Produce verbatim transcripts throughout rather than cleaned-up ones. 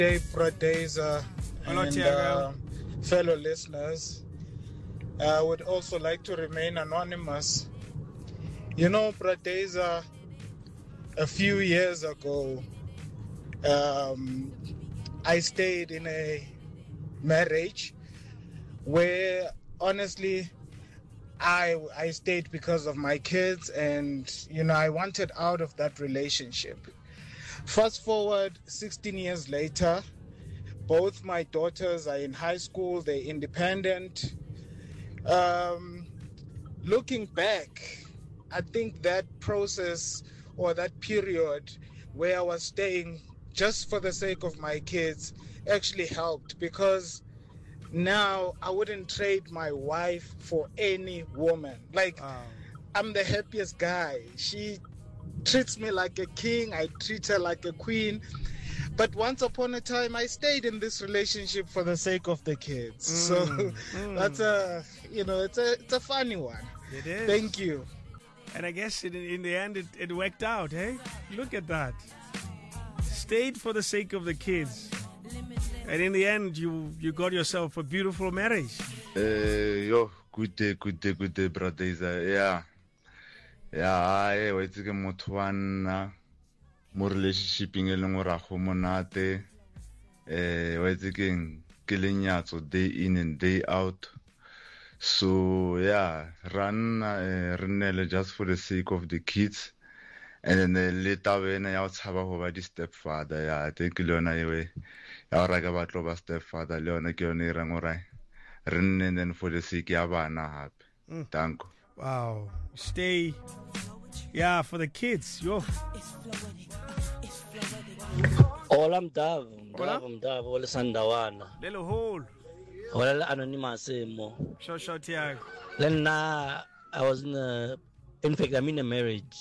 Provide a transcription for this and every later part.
Hey, Pradeza and uh, fellow listeners. I would also like to remain anonymous. You know, Pradeza, a few years ago, um, I stayed in a marriage where, honestly, I I stayed because of my kids, and you know I wanted out of that relationship. Fast forward sixteen years later, both my daughters are in high school, they're independent. Um, looking back, I think that process or that period where I was staying just for the sake of my kids actually helped, because now I wouldn't trade my wife for any woman. Like, wow. I'm the happiest guy. She treats me like a king. I treat her like a queen. But once upon a time, I stayed in this relationship for the sake of the kids. Mm, so mm. that's a, you know, it's a, it's a funny one. It is. Thank you. And I guess in, in the end, it, it worked out, hey? Look at that. Stayed for the sake of the kids. And in the end, you, you got yourself a beautiful marriage. Uh, yo, good day, good day, good day, brothers. Yeah. Yeah, I wait to get more one more relationship in a long monate. Eh, wait again, killing ya so day in and day out. So, yeah, run uh, run just for the sake of the kids. And then later when I was have over the stepfather, yeah, I think Leona anyway. I was about to stepfather, Leona Kioni Rangorai. Run and then for the sake of Anna. Thank you. Wow. Stay. Yeah, for the kids. Yo. All I'm Dav. Dav, I'm Dav. All Sandawana. Little hole. All anonymous mo. Show show Tiago. Then I was in a, in fact, I'm in a marriage.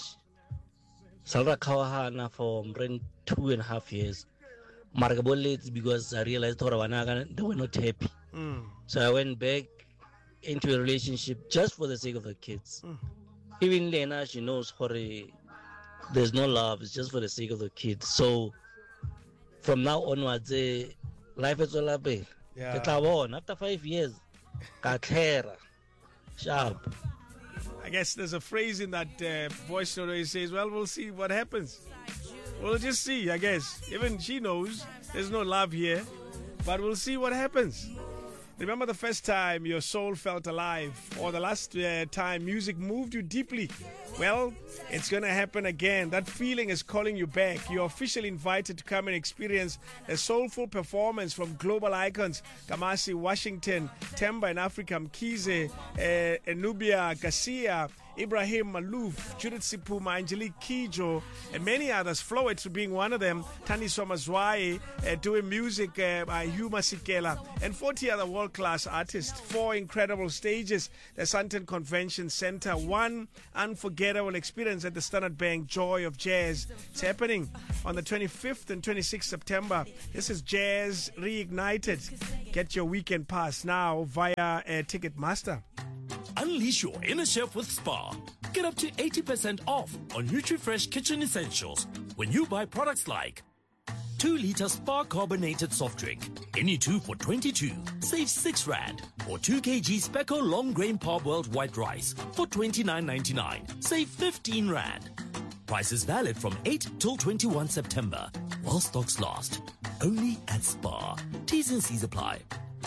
Salra Kawahana for two and a half years. Margabolets because I realized they were not happy. Mm. So I went back into a relationship just for the sake of the kids. Mm. Even Lena, she knows Hori, there's no love, it's just for the sake of the kids. So from now onwards, uh, life is all about. Yeah. After five years, Katlera, sharp. I guess there's a phrase in that uh, voice note where he says, well, we'll see what happens. We'll just see, I guess. Even she knows there's no love here, but we'll see what happens. Remember the first time your soul felt alive, or the last uh, time music moved you deeply? Well, it's going to happen again. That feeling is calling you back. You're officially invited to come and experience a soulful performance from global icons Kamasi Washington, Temba in Africa, Mkize, uh, Enubia Garcia, Ibrahim Malouf, Judith Sipuma, Angelique Kijo, and many others. Flowets being one of them. Tani Somazwaye uh, doing music uh, by Hugh Masikela, and forty other world-class artists. Four incredible stages. The Sandton Convention Center. One unforgettable experience at the Standard Bank Joy of Jazz. It's happening on the twenty-fifth and twenty-sixth of September. This is Jazz Reignited. Get your weekend pass now via uh, Ticketmaster. Unleash your inner chef with Spar. Get up to eighty percent off on NutriFresh kitchen essentials when you buy products like two liter Spar carbonated soft drink. Any two for twenty-two. Save six rand. Or two kilograms Specco long grain parboiled white rice for twenty-nine ninety-nine. Save fifteen rand. Price is valid from eight till twenty-first September. While stocks last. Only at Spar. T's and C's apply.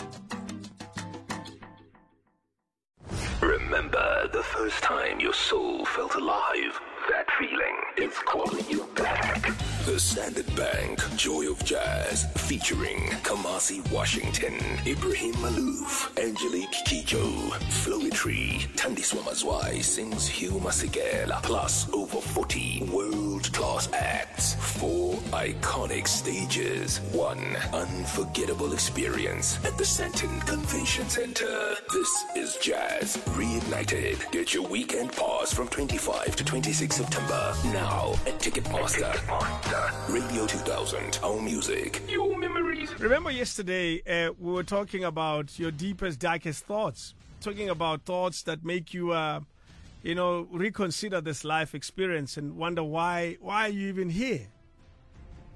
Remember the first time your soul felt alive? That feeling is calling you back. The Standard Bank Joy of Jazz featuring Kamasi Washington, Ibrahim Malouf, Angelique Kijo, Flowetry, Tandiswa Mazwai sings Hugh Masikela, plus over forty world-class acts. Four iconic stages. One unforgettable experience at the Sandton Convention Center. This is Jazz Reignited. Get your weekend pass from twenty-fifth to twenty-sixth September. Now at Ticketmaster. Ticketmaster. Radio two thousand. Our music. Your memories. Remember yesterday uh, we were talking about your deepest, darkest thoughts. Talking about thoughts that make you, uh, you know, reconsider this life experience and wonder why, why are you even here?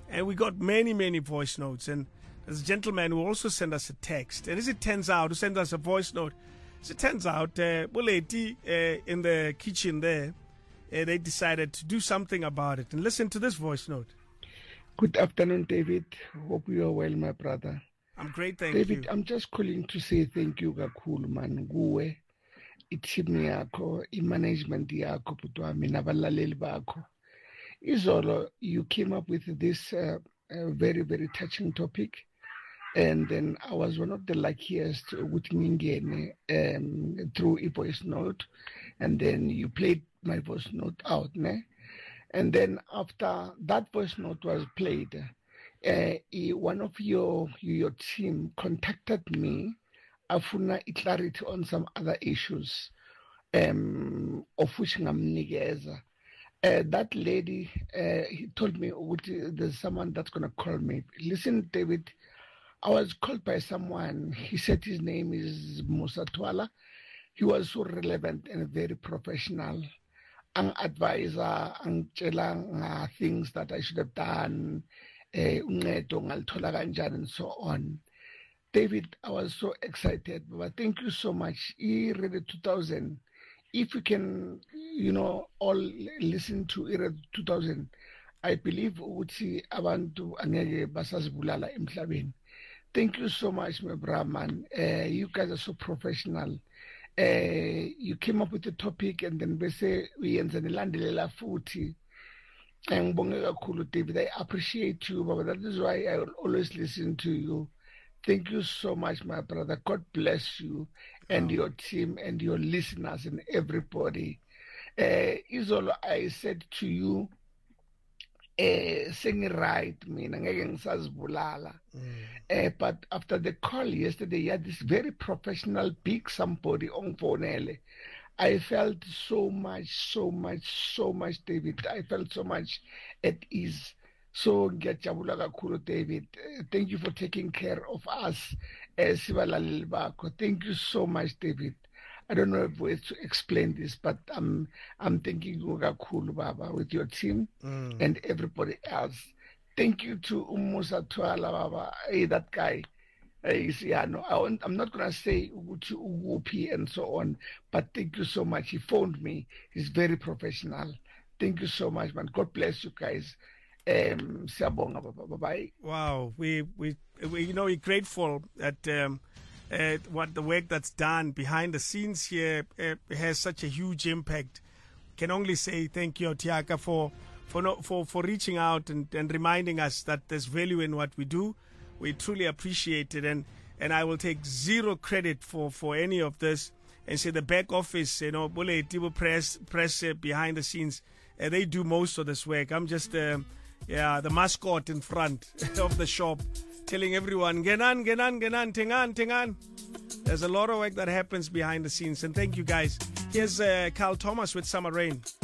And we got many, many voice notes. And there's a gentleman who also sent us a text. And as it turns out, who sent us a voice note, as it turns out, uh, Buleti, uh, in the kitchen there, uh, they decided to do something about it. And listen to this voice note. Good afternoon, David. Hope you are well, my brother. I'm great, thank David, you. David, I'm just calling to say thank you kakhulu man. Nguwe, i-team yakho, i-management yakho, butwami, nabalaleli bakho. Izolo, you came up with this uh, uh, very, very touching topic. And then I was one of the luckiest with Ningene um, through a voice note. And then you played my voice note out. Ne? And then after that voice note was played, uh, one of your your team contacted me, afuna clarity on some other issues, um, of which ngamnikeza. Uh, that lady, uh, he told me, there's someone that's going to call me. Listen, David, I was called by someone. He said his name is Musa Twala. He was so relevant and very professional. An advisor, an tshela things that I should have done, uncedo ngalithola kanjani and so on. David, I was so excited. But thank you so much. E Radio two thousand. If you can, you know, all listen to E Radio two thousand, I believe ukuthi abantu angeke basazibulala emhlabeni. Thank you so much, my brahman. Uh, you guys are so professional. Uh, you came up with the topic and then bese uyenza nilandelela futhi. Ngibonge kakhulu, David. I appreciate you, Baba. That is why I will always listen to you. Thank you so much, my brother. God bless you and oh. your team and your listeners and everybody. Uh, Izolo, I said to you, uh, sing right, mina ngeke ngisazibulala. Uh, but after the call yesterday, you had this very professional, big somebody on phone. I felt so much, so much, so much, David. I felt so much at ease. So, ngiyajabula kakhulu, David. Uh, thank you for taking care of us. Uh, thank you so much, David. I don't know if ways to explain this, but I'm I'm thanking you kakhulu, Baba, with your team mm. and everybody else. Thank you to Umusa Twala, Baba. Hey, that guy. Hey, yeah, no, I want, I'm not gonna say Ugupi and so on, but thank you so much. He phoned me. He's very professional. Thank you so much, man. God bless you guys. Um, bye. Wow, we, we we you know we're grateful at um, at what the work that's done behind the scenes here uh, has such a huge impact. Can only say thank you, Tiaka, for for no, for for reaching out and, and reminding us that there's value in what we do. We truly appreciate it, and and I will take zero credit for for any of this. And say the back office, you know, Bule Tibu press press uh, behind the scenes, uh, they do most of this work. I'm just. Uh, Yeah, the mascot in front of the shop, telling everyone, Genan, Genan, Genan, Tengan, Tengan. There's a lot of work that happens behind the scenes, and thank you guys. Here's uh, Carl Thomas with Summer Rain.